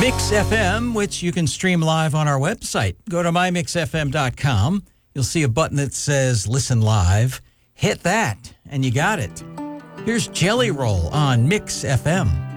Mix FM, which you can stream live on our website. Go to mymixfm.com. You'll see a button that says Listen Live. Hit that, and you got it. Here's Jelly Roll on Mix FM.